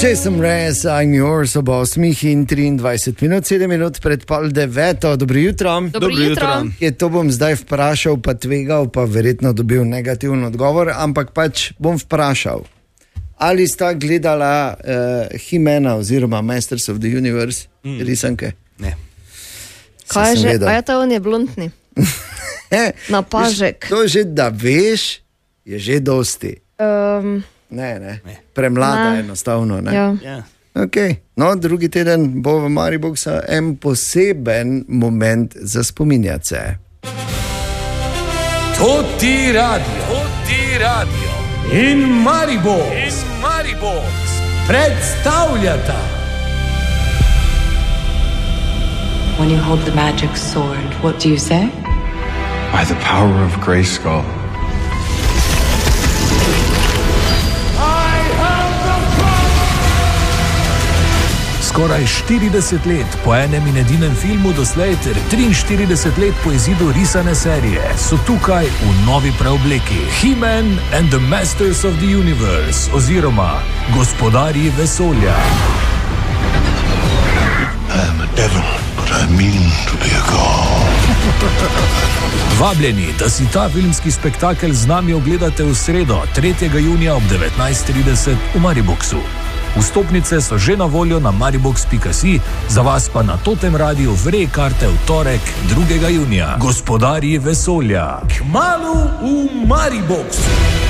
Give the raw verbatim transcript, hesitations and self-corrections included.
Jason Mraz, I'm yours, ob osmih in triindvajset minut, sedem minut pred pol deveto. Dobro jutro. Dobro jutro. Je, to bom zdaj vprašal, pa tvegal, pa verjetno dobil negativen odgovor, ampak pač bom vprašal. Ali sta gledala uh, He-Mana oziroma Masters of the Universe mm. risanke? Ne. Kaj je že? A je ta on je blondni? Napažek. To že, da veš, je že dosti. Um, ne, ne, ne. Premlada ne. enostavno. Ne? Ja. Ja. Okay. No, drugi teden bo v Mariboru en poseben moment za spominjati se. To ti radio, to ti radio in Maribor, in Maribor predstavljata. When you hold the magic sword, what do you say? By the power of Grayskull. Skoraj štirideset let po enem in edinem filmu doslej ter triinštirideset let po izidu risane serije so tukaj v novi preobleki He-Man and the Masters of the Universe oziroma Gospodarji vesolja. I am a devil, but I mean to be a god. Vabljeni, da si ta filmski spektakel z nami ogledate v sredo, tretjega junija ob devetnajst trideset v Mariboru. Vstopnice so že na voljo na maribox pika si, za vas pa na Totem Radiu vrej karte v torek, drugega junija. Gospodarji vesolja. Kmalu v Mariboru.